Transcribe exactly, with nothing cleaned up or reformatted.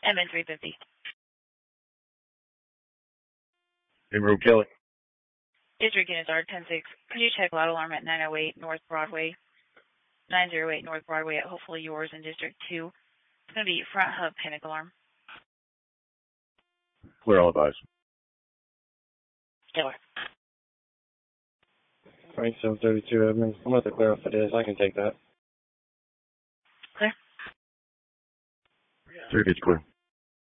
M N three fifty. Emerald Kelly. District units are ten six. Could you check loud alarm at nine oh eight North Broadway? nine oh eight North Broadway at Hopefully Yours in District two. It's going to be front hub panic alarm. Clear all advice. Killer. Frank seven thirty-two Edmonds. I'm going to clear if it is. I can take that. Clear. three fifty clear.